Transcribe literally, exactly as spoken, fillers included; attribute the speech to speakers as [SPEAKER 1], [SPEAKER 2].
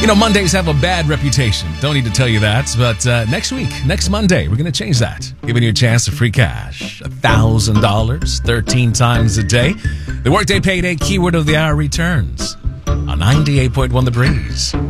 [SPEAKER 1] You know, Mondays have a bad reputation. Don't need to tell you that. But uh, next week, next Monday, we're going to change that. Giving you a chance of free cash. one thousand dollars, thirteen times a day. The Workday Payday Keyword of the Hour returns on ninety-eight point one The Breeze.